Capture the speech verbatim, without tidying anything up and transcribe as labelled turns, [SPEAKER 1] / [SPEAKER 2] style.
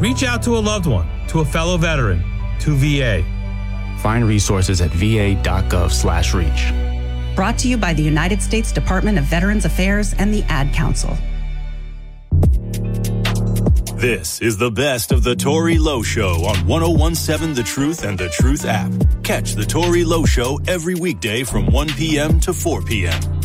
[SPEAKER 1] Reach out to a loved one, to a fellow veteran, to V A.
[SPEAKER 2] Find resources at va.gov slash reach.
[SPEAKER 3] Brought to you by the United States Department of Veterans Affairs and the Ad Council.
[SPEAKER 4] This is the best of the Tory Lowe Show on one oh one point seven The Truth and The Truth app. Catch the Tory Lowe Show every weekday from one p.m. to four p.m.